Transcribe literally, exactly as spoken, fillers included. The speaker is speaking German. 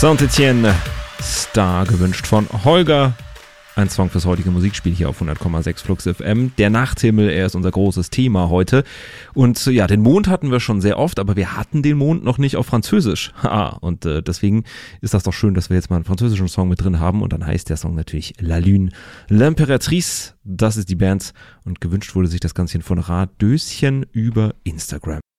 Saint-Étienne, Star, gewünscht von Holger. Ein Song fürs heutige Musikspiel hier auf hundert Komma sechs Flux F M. Der Nachthimmel, er ist unser großes Thema heute. Und ja, den Mond hatten wir schon sehr oft, aber wir hatten den Mond noch nicht auf Französisch. Ah, und äh, deswegen ist das doch schön, dass wir jetzt mal einen französischen Song mit drin haben. Und dann heißt der Song natürlich La Lune, L'Impératrice. Das ist die Band. Und gewünscht wurde sich das Ganze von Radöschen über Instagram.